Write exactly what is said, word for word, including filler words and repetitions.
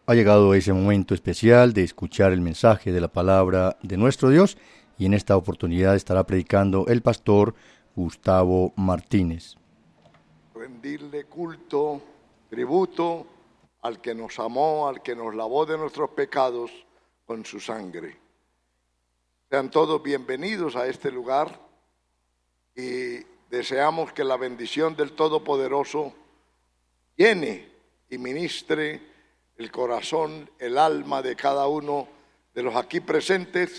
Ha llegado ese momento especial de escuchar el mensaje de la palabra de nuestro Dios y en esta oportunidad estará predicando el pastor Gustavo Martínez. Rendirle culto, tributo al que nos amó, al que nos lavó de nuestros pecados con su sangre. Sean todos bienvenidos a este lugar y deseamos que la bendición del Todopoderoso llene y ministre el corazón, el alma de cada uno de los aquí presentes